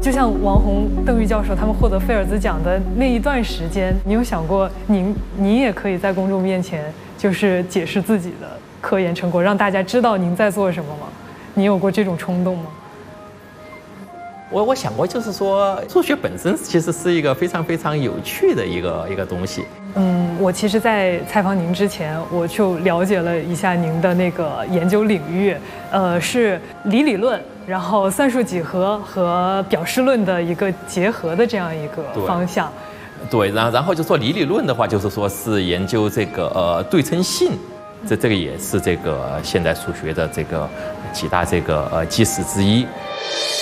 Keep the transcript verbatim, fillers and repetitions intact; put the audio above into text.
就像王洪、邓玉教授他们获得菲尔兹奖的那一段时间，你有想过您您也可以在公众面前就是解释自己的科研成果，让大家知道您在做什么吗？你有过这种冲动吗？ 我我想过，就是说，数学本身其实是一个非常非常有趣的一个一个东西。 嗯，我其实，在采访您之前，我就了解了一下您的那个研究领域，呃，是离理论，然后算术几何和表示论的一个结合的这样一个方向。 对，然后然后就说离理论的话，就是说是研究这个呃对称性，这这个也是这个现代数学的这个几大这个呃基石之一。